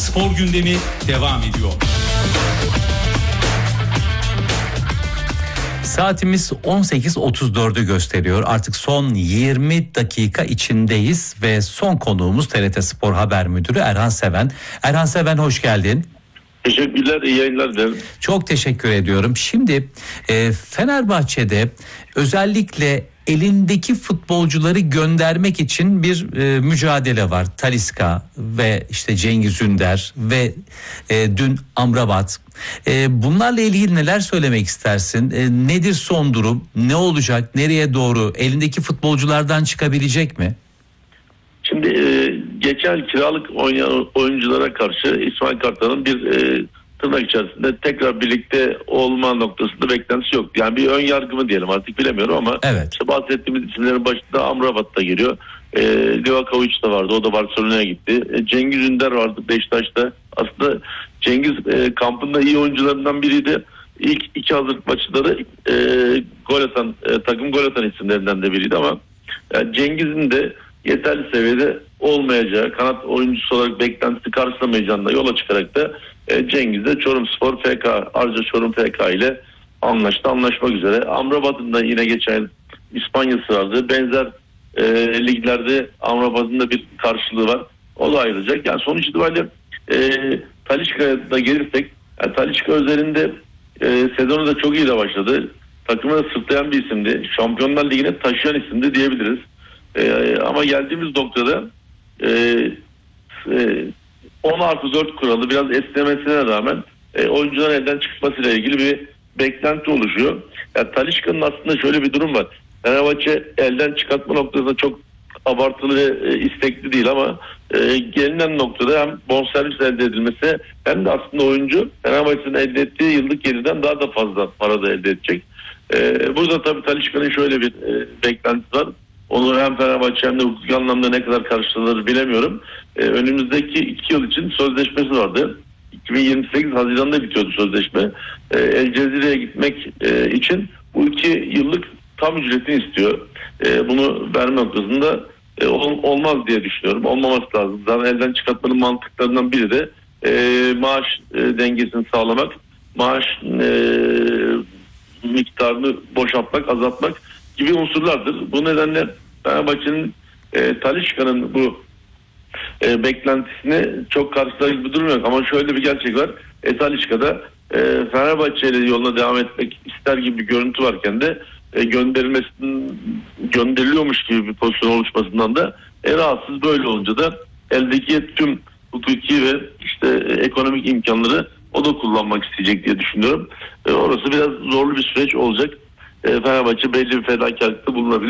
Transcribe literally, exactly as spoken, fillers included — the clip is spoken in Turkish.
Spor gündemi devam ediyor. Saatimiz on sekiz otuz dördü gösteriyor. Artık son yirmi dakika içindeyiz ve son konuğumuz T R T Spor Haber Müdürü Erhan Seven. Erhan Seven, hoş geldin. Teşekkürler, iyi yayınlar dilerim. Çok teşekkür ediyorum. Şimdi e, Fenerbahçe'de özellikle elindeki futbolcuları göndermek için bir e, mücadele var. Talisca ve işte Cengiz Ünder ve e, dün Amrabat. E, bunlarla ilgili neler söylemek istersin? E, nedir son durum? Ne olacak? Nereye doğru? Elindeki futbolculardan çıkabilecek mi? Şimdi e, geçen kiralık oynayan oyunculara karşı İsmail Kartal'ın bir e, tırnak içerisinde tekrar birlikte olma noktasında beklentisi yok. Yani bir ön yargı mı diyelim artık bilemiyorum ama evet. işte bahsettiğimiz isimlerin başında Amrabat da geliyor. E, Livakovic da vardı, o da Barcelona'ya gitti. E, Cengiz Ünder vardı Beşiktaş'ta. Aslında Cengiz e, kampında iyi oyuncularından biriydi. İlk iki hazırlık maçında da e, gol atan, e, takım gol atan isimlerinden de biriydi ama yani Cengiz'in de yeterli seviyede olmayacağı, kanat oyuncusu olarak beklentisi karşılamayacağından yola çıkarak da e, Cengiz de Çorumspor F K, Arca Çorum F K ile anlaştı, anlaşmak üzere. Amrabat'ın da yine geçen İspanya'sı vardı. Benzer e, liglerde Amrabat'ın da bir karşılığı var. O da ayrılacak. Yani sonuç itibariyle e, Talisca'ya da gelirsek, yani Talisca üzerinde e, sezonu da çok iyi de başladı. Takımı da sırtlayan bir isimdi. Şampiyonlar Ligi'ne taşıyan isimdi diyebiliriz. Ee, ama geldiğimiz noktada e, e, on artı dört kuralı biraz esnemesine rağmen e, oyuncuların elden çıkmasıyla ilgili bir beklenti oluşuyor. Yani Talisca'nın aslında şöyle bir durum var. Fenerbahçe elden çıkartma noktasında çok abartılı ve e, istekli değil ama e, gelinen noktada hem bonservis elde edilmesi hem de aslında oyuncu Fenerbahçe'nin elde ettiği yıllık gelirden daha da fazla para da elde edecek. E, burada tabii Talisca'nın şöyle bir e, beklentisi var. Onu hem Fenerbahçe hem de hukuki anlamda ne kadar karşılanır bilemiyorum. Ee, önümüzdeki iki yıl için sözleşmesi vardı. iki bin yirmi sekiz Haziran'da bitiyordu sözleşme. Ee, El Cezire'ye gitmek e, için bu iki yıllık tam ücretini istiyor. Ee, bunu verme noktasında e, ol, olmaz diye düşünüyorum. Olmaması lazım. Zaten elden çıkartmanın mantıklarından biri de e, maaş e, dengesini sağlamak, maaş e, miktarını boşaltmak, azaltmak gibi unsurlardır. Bu nedenle Fenerbahçe'nin e, Talisca'nın bu e, beklentisini çok karşılayıcı bir durum yok. Ama şöyle bir gerçek var. E, Talisca'da e, Fenerbahçe ile yoluna devam etmek ister gibi bir görüntü varken de e, gönderilmesinin gönderiliyormuş gibi bir pozisyon oluşmasından da e, rahatsız. Böyle olunca da eldeki tüm hukuki ve işte e, ekonomik imkanları o da kullanmak isteyecek diye düşünüyorum. E, orası biraz zorlu bir süreç olacak. E, Fenerbahçe belli bir fedakarlıkta bulunabilir.